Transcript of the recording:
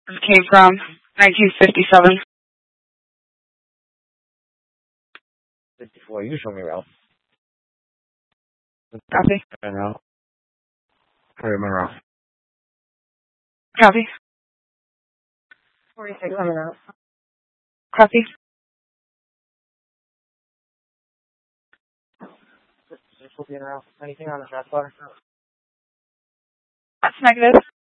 It came from 1957. 54. You show me, Ralph. Copy. Monroe. Harry Monroe. Copy. 46 Monroe. Copy. Anything on the transponder? That's negative.